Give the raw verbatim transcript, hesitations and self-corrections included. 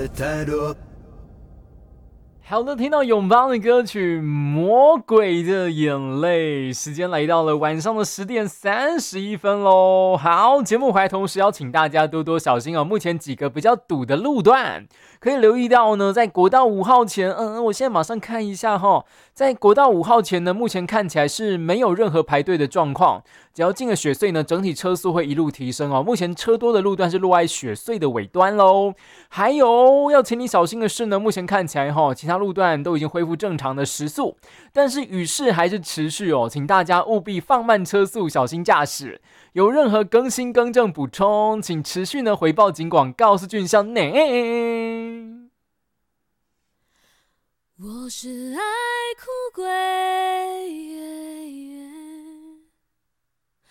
的太多。 好的，听到永邦的歌曲《魔鬼的眼泪》，时间来到了晚上的十点三十一分喽。好，节目回来同时要请大家多多小心哦。目前几个比较堵的路段，可以留意到呢，在国道五号前，嗯，我现在马上看一下哈、哦，在国道五号前呢，目前看起来是没有任何排队的状况。只要进了雪隧呢，整体车速会一路提升哦。目前车多的路段是落在雪隧的尾端喽。还有要请你小心的是呢，目前看起来哈、哦，其他路段都已经恢复正常的时速，但是雨势还是持续哦，请大家务必放慢车速，小心驾驶。有任何更新更正补充，请持续呢回报警广，告诉俊相内。 我是爱哭鬼。